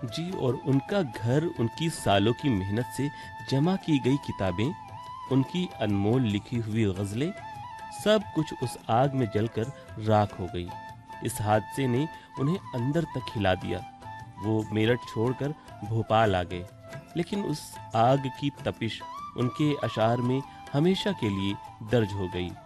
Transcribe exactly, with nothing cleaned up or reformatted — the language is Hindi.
जी, और उनका घर, उनकी सालों की मेहनत से जमा की गई किताबें, उनकी अनमोल लिखी हुई गज़लें, सब कुछ उस आग में जलकर राख हो गई। इस हादसे ने उन्हें अंदर तक हिला दिया। वो मेरठ छोड़कर भोपाल आ गए, लेकिन उस आग की तपिश उनके अशार में हमेशा के लिए दर्ज हो गई।